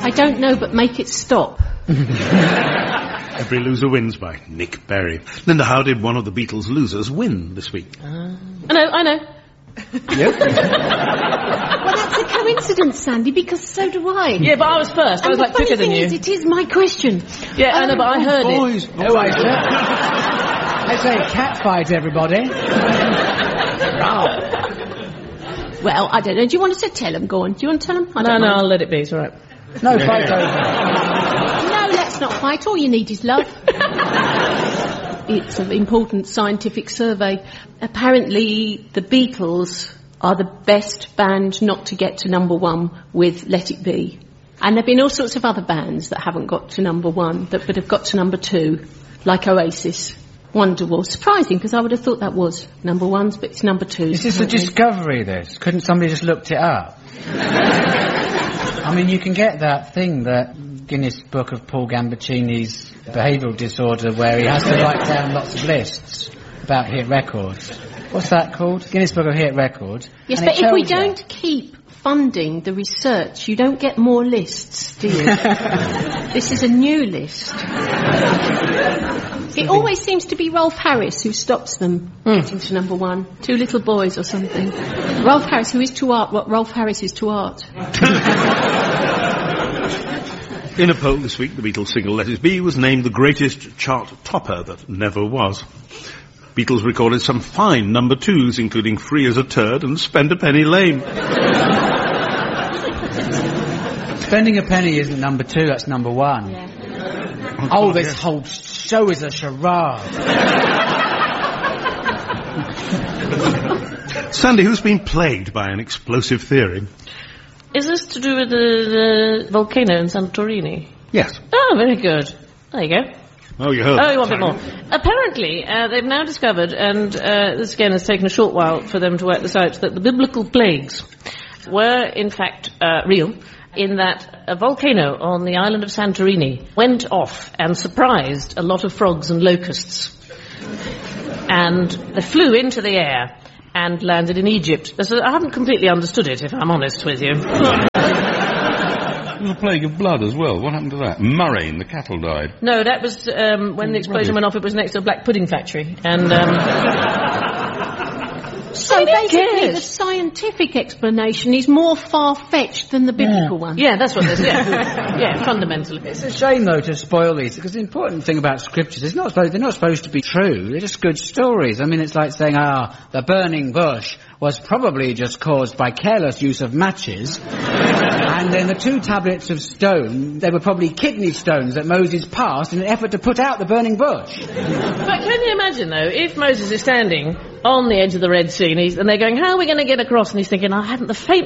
I don't know, but make it stop. Every Loser Wins by Nick Berry. Linda, how did one of the Beatles' losers win this week? I know. Yep. Well, that's a coincidence, Sandy, because so do I. Yeah, but I was first. I was like quicker than you. It is my question. Yeah, I know, but I heard it. Oh, I say cat fight, everybody. Well, I don't know. Do you want us to tell them? Go on. Do you want to tell them? No, I'll let it be. It's all right. No, fight over. No, let's not fight. All you need is love. It's an important scientific survey. Apparently, the Beatles are the best band not to get to number one with Let It Be. And there have been all sorts of other bands that haven't got to number one, but have got to number two, like Oasis, Wonderwall. Surprising, because I would have thought that was number ones, but it's number two. Is this a discovery, this? Couldn't somebody just looked it up? I mean, you can get that thing, that Guinness Book of Paul Gambaccini's behavioural disorder, where he has to write down lots of lists about hit records. What's that called? Guinness Book of Hit Records. Yes, but if we don't keep funding the research, you don't get more lists, do you? This is a new list. It always seems to be Rolf Harris who stops them getting to number one. Two little boys or something. Rolf Harris, who is to art what Rolf Harris is to art. In a poll this week, the Beatles single Let It Be was named the greatest chart topper that never was. Beatles recorded some fine number twos, including Free as a Turd and Spend a Penny Lame. Spending a Penny isn't number two, that's number one. Yeah. Oh, this whole show is a charade. Sandy, who's been plagued by an explosive theory? Is this to do with the volcano in Santorini? Yes. Oh, very good. There you go. Oh, you heard. Oh, you want a bit more? Apparently, they've now discovered, and this again has taken a short while for them to work this out, that the biblical plagues were in fact real, in that a volcano on the island of Santorini went off and surprised a lot of frogs and locusts. And they flew into the air and landed in Egypt. So I haven't completely understood it, if I'm honest with you. There was a plague of blood as well. What happened to that? Murrain, the cattle died. No, that was when the explosion went off. It was next to a black pudding factory. And so basically the scientific explanation is more far-fetched than the biblical one. Yeah, that's what it is. Yeah, yeah, fundamentally. It's a shame, though, to spoil these, because the important thing about scriptures is they're not supposed to be true. They're just good stories. I mean, it's like saying, the burning bush was probably just caused by careless use of matches. And then the 2 tablets of stone, they were probably kidney stones that Moses passed in an effort to put out the burning bush. But can you imagine, though, if Moses is standing on the edge of the Red Sea and they're going, how are we going to get across? And he's thinking, I hadn't the faintest